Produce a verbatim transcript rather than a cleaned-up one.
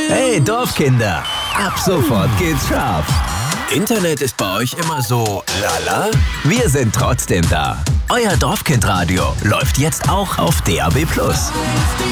Hey Dorfkinder, ab sofort geht's scharf. Internet ist bei euch immer so lala? Wir sind trotzdem da. Euer Dorfkindradio läuft jetzt auch auf D A B plus.